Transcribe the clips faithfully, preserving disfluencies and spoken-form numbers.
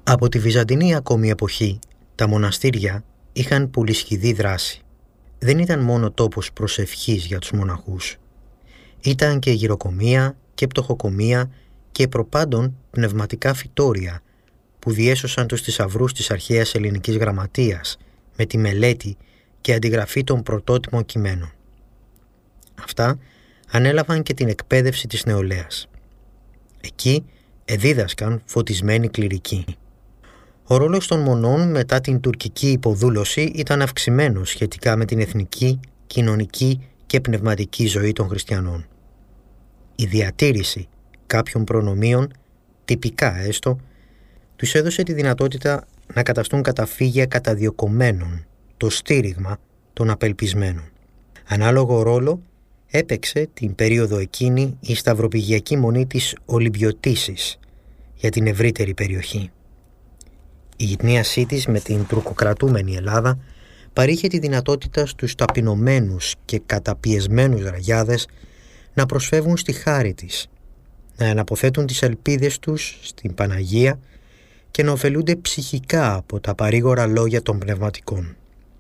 Από τη Βυζαντινή ακόμη εποχή, τα μοναστήρια είχαν πολυσχηδή δράση. Δεν ήταν μόνο τόπος προσευχής για τους μοναχούς. Ήταν και γυροκομεία και πτωχοκομεία και προπάντων πνευματικά φυτόρια που διέσωσαν τους θησαυρούς της αρχαίας ελληνικής γραμματείας με τη μελέτη και αντιγραφή των πρωτότυπων κειμένων. Αυτά ανέλαβαν και την εκπαίδευση της νεολαίας. Εκεί εδίδασκαν φωτισμένοι κληρικοί. Ο ρόλος των μονών μετά την τουρκική υποδούλωση ήταν αυξημένος σχετικά με την εθνική, κοινωνική και πνευματική ζωή των χριστιανών. Η διατήρηση κάποιων προνομίων, τυπικά έστω, τους έδωσε τη δυνατότητα να καταστούν καταφύγια καταδιωκομένων, το στήριγμα των απελπισμένων. Ανάλογο ρόλο έπαιξε την περίοδο εκείνη η σταυροπηγιακή μονή της Ολυμπιωτίσης για την ευρύτερη περιοχή. Η γυτνίασή της με την τουρκοκρατούμενη Ελλάδα παρήχε τη δυνατότητα στους ταπεινωμένους και καταπιεσμένους ραγιάδες να προσφεύγουν στη χάρη της, να αναποθέτουν τις ελπίδες τους στην Παναγία και να ωφελούνται ψυχικά από τα παρήγορα λόγια των πνευματικών.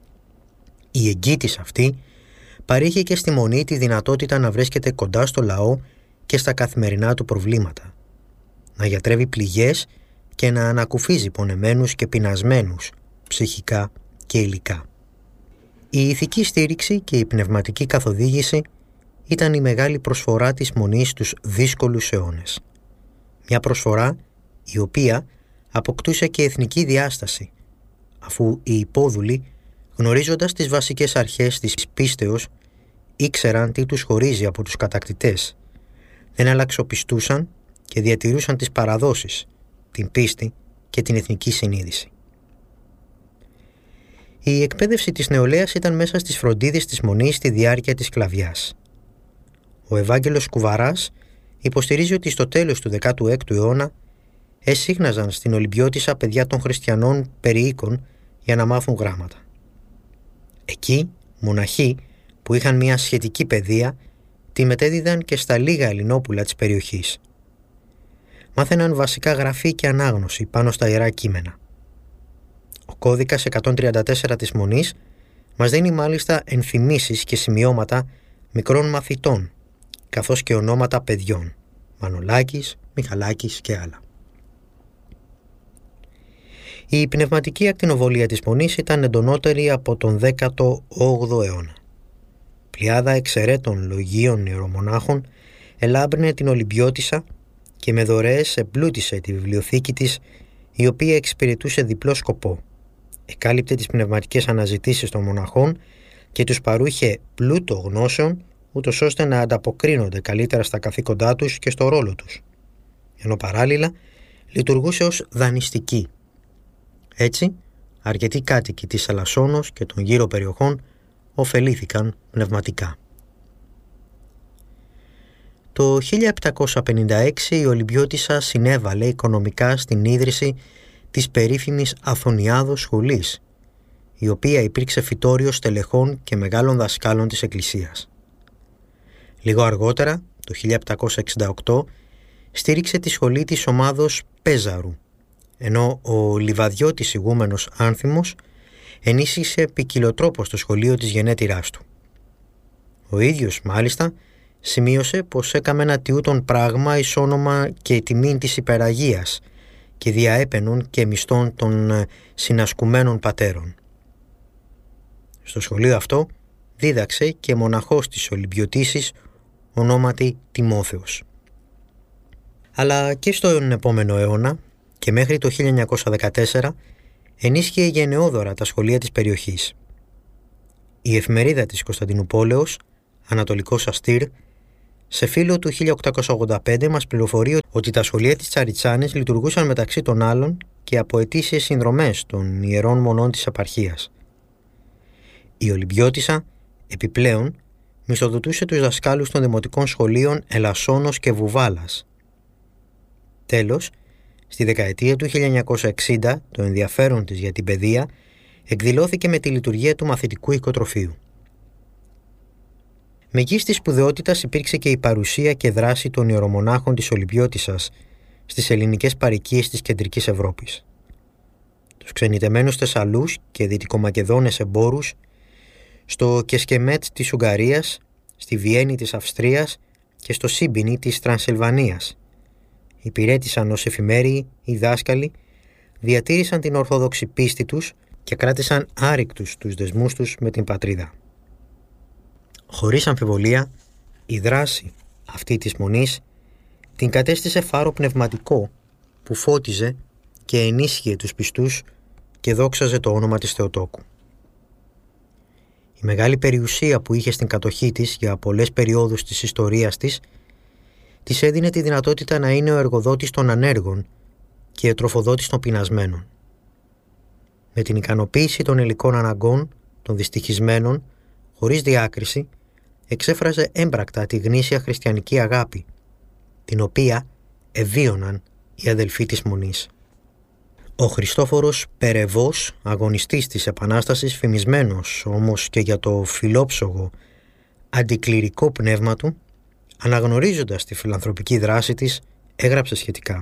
Η εγκύτης αυτή παρήχε και στη μονή τη δυνατότητα να βρίσκεται κοντά στο λαό και στα καθημερινά του προβλήματα, να γιατρεύει πληγές και να ανακουφίζει πονεμένους και πεινασμένους ψυχικά και υλικά. Η ηθική στήριξη και η πνευματική καθοδήγηση ήταν η μεγάλη προσφορά της μονής στους δύσκολους αιώνες. Μια προσφορά η οποία αποκτούσε και εθνική διάσταση, αφού οι υπόδουλοι, γνωρίζοντας τις βασικές αρχές της πίστεως, ήξεραν τι τους χωρίζει από τους κατακτητές, δεν αλλαξοπιστούσαν και διατηρούσαν τις παραδόσεις, την πίστη και την εθνική συνείδηση. Η εκπαίδευση της νεολαίας ήταν μέσα στις φροντίδες της μονής στη διάρκεια της σκλαβιάς. Ο Ευάγγελος Κουβαράς υποστηρίζει ότι στο τέλος του δέκατου έκτου αιώνα εσύχναζαν στην Ολυμπιώτισσα παιδιά των χριστιανών περιοίκων για να μάθουν γράμματα. Εκεί, μοναχοί που είχαν μια σχετική παιδεία τη μετέδιδαν και στα λίγα ελληνόπουλα της περιοχής. Μάθαιναν βασικά γραφή και ανάγνωση πάνω στα ιερά κείμενα. Ο κώδικας εκατόν τριάντα τέσσερα της Μονής μας δίνει μάλιστα ενθυμίσεις και σημειώματα μικρών μαθητών, καθώς και ονόματα παιδιών, Μανολάκης, Μιχαλάκης και άλλα. Η πνευματική ακτινοβολία της Μονής ήταν εντονότερη από τον δέκατο όγδοο αιώνα. Πλειάδα εξαιρέτων λογίων ιερομονάχων ελάμπρυνε την Ολυμπιώτισσα και με δωρεές εμπλούτησε τη βιβλιοθήκη της, η οποία εξυπηρετούσε διπλό σκοπό. Εκάλυπτε τις πνευματικές αναζητήσεις των μοναχών και τους παρούχε πλούτο γνώσεων, ούτως ώστε να ανταποκρίνονται καλύτερα στα καθήκοντά τους και στο ρόλο τους, ενώ παράλληλα λειτουργούσε ως δανειστική. Έτσι, αρκετοί κάτοικοι της Αλασσόνος και των γύρω περιοχών ωφελήθηκαν πνευματικά. Το χίλια επτακόσια πενήντα έξι η Ολυμπιώτισσα συνέβαλε οικονομικά στην ίδρυση της περίφημης Αθωνιάδος Σχολής, η οποία υπήρξε φυτόριο στελεχών και μεγάλων δασκάλων της Εκκλησίας. Λίγο αργότερα, το χίλια επτακόσια εξήντα οκτώ, στήριξε τη σχολή της ομάδος Πέζαρου, ενώ ο λιβαδιώτης ηγούμενος Άνθιμος ενίσχυσε ποικιλοτρόπως το σχολείο της γενέτειράς του. Ο ίδιος, μάλιστα, σημείωσε πως έκαμε ένα τιούτον πράγμα εις όνομα και τιμήν της υπεραγίας και διαέπαινων και μισθών των συνασκουμένων πατέρων. Στο σχολείο αυτό δίδαξε και μοναχός της Ολυμπιωτίσης ονόματι Τιμόθεος. Αλλά και στον επόμενο αιώνα και μέχρι το χίλια εννιακόσια δεκατέσσερα ενίσχυε γενναιόδωρα τα σχολεία της περιοχής. Η εφημερίδα της Κωνσταντινουπόλεως, Ανατολικός Αστήρ, σε φύλλο του χίλια οκτακόσια ογδόντα πέντε μας πληροφορεί ότι τα σχολεία της Τσαριτσάνης λειτουργούσαν μεταξύ των άλλων και από ετήσιες συνδρομές των ιερών μονών της επαρχίας. Η Ολυμπιώτισσα, επιπλέον, μισθοδοτούσε τους δασκάλους των δημοτικών σχολείων Ελασσόνος και Βουβάλας. Τέλος, στη δεκαετία του χίλια εννιακόσια εξήντα το ενδιαφέρον της για την παιδεία εκδηλώθηκε με τη λειτουργία του μαθητικού οικοτροφείου. Μεγίστης σπουδαιότητας υπήρξε και η παρουσία και δράση των ιερομονάχων της Ολυμπιώτισσας στις ελληνικές παροικίες της Κεντρικής Ευρώπης. στους ξενιτεμένους Θεσσαλούς και Δυτικομακεδόνες εμπόρους, στο Κεσκεμέτ της Ουγγαρίας, στη Βιέννη της Αυστρίας και στο Σίμπινι της Τρανσιλβανίας. Υπηρέτησαν ως εφημέριοι ή δάσκαλοι, διατήρησαν την ορθόδοξη πίστη τους και κράτησαν άρρηκτους τους δεσμούς τους με την πατρίδα. Χωρίς αμφιβολία, η δράση αυτή της Μονής την κατέστησε φάρο πνευματικό που φώτιζε και ενίσχυε τους πιστούς και δόξαζε το όνομα της Θεοτόκου. Η μεγάλη περιουσία που είχε στην κατοχή της για πολλές περιόδους της ιστορίας της, της έδινε τη δυνατότητα να είναι ο εργοδότης των ανέργων και ο τροφοδότης των πεινασμένων. Με την ικανοποίηση των υλικών αναγκών των δυστυχισμένων, χωρίς διάκριση, εξέφραζε έμπρακτα τη γνήσια χριστιανική αγάπη, την οποία ευίωναν οι αδελφοί της Μονής. Ο Χριστόφορος Περεβός, αγωνιστής της Επανάστασης, φημισμένος όμως και για το φιλόψογο αντικληρικό πνεύμα του, αναγνωρίζοντας τη φιλανθρωπική δράση της, έγραψε σχετικά.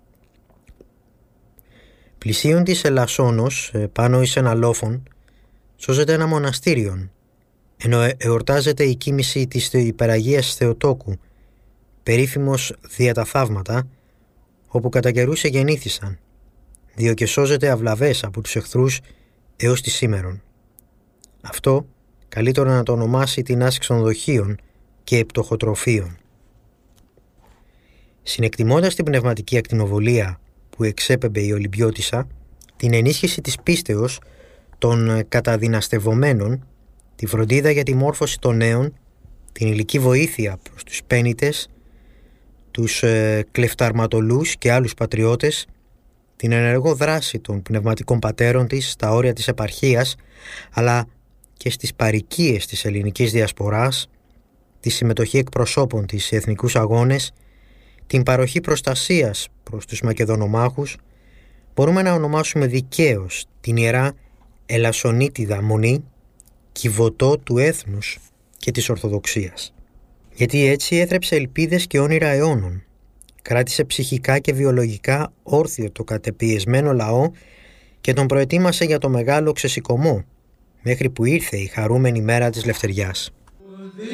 «Πλησίον της Ελασσόνος, πάνω εις ένα λόφον, σώζεται ένα μοναστήριον, ενώ εορτάζεται η κοίμηση της υπεραγίας Θεοτόκου, περίφημος δια τα θαύματα, όπου κατά καιρούς εγεννήθησαν, διό και σώζεται αυλαβές από τους εχθρούς έως τη σήμερον. Αυτό καλύτερο να το ονομάσει την άσκηση ξενοδοχείων και επτοχοτροφείων». Συνεκτιμώντας την πνευματική ακτινοβολία που εξέπεμπε η Ολυμπιώτισσα, την ενίσχυση της πίστεως των καταδυναστευομένων, τη φροντίδα για τη μόρφωση των νέων, την υλική βοήθεια προς τους πένητες, τους ε, κλεφταρματολούς και άλλους πατριώτες, την ενεργό δράση των πνευματικών πατέρων της στα όρια της επαρχίας, αλλά και στις παροικίες της ελληνικής διασποράς, τη συμμετοχή εκπροσώπων της σε εθνικούς αγώνες, την παροχή προστασίας προς τους Μακεδονομάχους, μπορούμε να ονομάσουμε δικαίως την Ιερά Ελασσονίτιδα Μονή κυβωτό του έθνους και της Ορθοδοξίας. Γιατί έτσι έθρεψε ελπίδες και όνειρα αιώνων, κράτησε ψυχικά και βιολογικά όρθιο το κατεπιεσμένο λαό και τον προετοίμασε για το μεγάλο ξεσηκωμό, μέχρι που ήρθε η χαρούμενη μέρα της Λευτεριάς.